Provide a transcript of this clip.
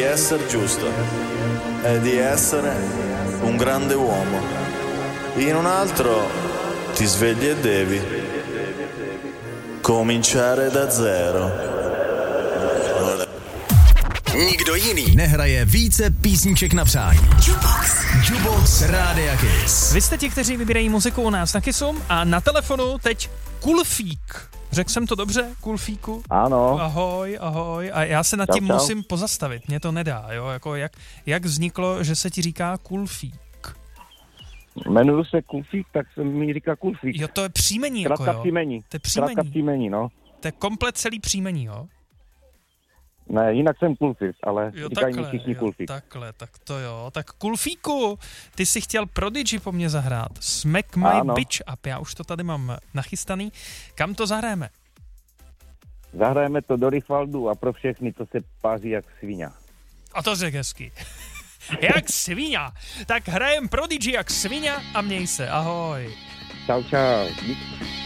essere giusto e di essere un grande uomo. In un altro ti svegli e devi cominciare da zero. Nikdo jiný nehraje více písniček na přání. Jukebox Rádia Kiss. Vy jste ti, kteří vybírají muziku u nás na Kissu a na telefonu teď Kulfík. Řekl jsem to dobře, Kulfíku? Ano. Ahoj, ahoj. A já se nad tím musím pozastavit, mě to nedá, jo? Jako jak vzniklo, že se ti říká Kulfík? Jmenuji se Kulfík, tak se mi říká Kulfík. Jo, to je příjmení, jako jo? Příjmení. To je příjmení. Zkrátka příjmení, no. To je komplet celý příjmení, jo? Ne, jinak jsem Kulfík, ale jo, říkají mi všichni Kulfík. Takhle, tak to jo. Tak Kulfíku, ty jsi chtěl Prodigy po mně zahrát. Smack My Bitch Up, já už to tady mám nachystaný. Kam to zahrajeme? Zahrajeme to do Rifaldu a pro všechny, co se páří jak svině. A to řek hezky. Jak svině. Tak hrajem Prodigy jak svině a měj se. Ahoj. Čau, čau.